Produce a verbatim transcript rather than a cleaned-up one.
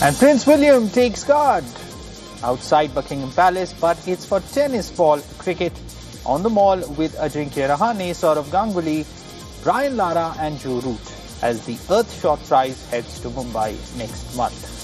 And Prince William takes guard outside Buckingham Palace, but it's for tennis ball cricket on the mall with Ajinkya Rahane, Sourav Ganguly, Brian Lara and Joe Root as the Earthshot Prize heads to Mumbai next month.